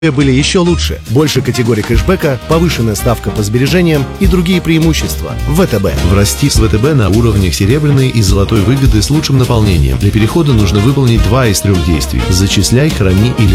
были еще лучше. Больше категорий кэшбэка, повышенная ставка по сбережениям и другие преимущества. ВТБ. Врасти с ВТБ на уровнях серебряной и золотой выгоды с лучшим наполнением. Для перехода нужно выполнить 2 из 3 действий. Зачисляй, храни или